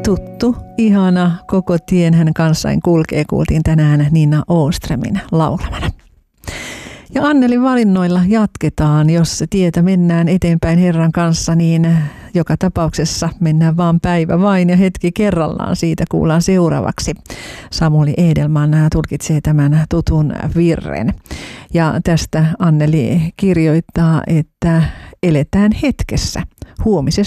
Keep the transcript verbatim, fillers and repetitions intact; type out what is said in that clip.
tuttu, ihana, koko tien hän kanssain kulkee, kuultiin tänään Nina Åströmin laulamana. Ja Annelin valinnoilla jatketaan, jos tietä mennään eteenpäin Herran kanssa, niin joka tapauksessa mennään vaan päivä vain ja hetki kerrallaan. Siitä kuullaan seuraavaksi. Samuli Edelman tulkitsee tämän tutun virren. Ja tästä Anneli kirjoittaa, että eletään hetkessä. Huomisesta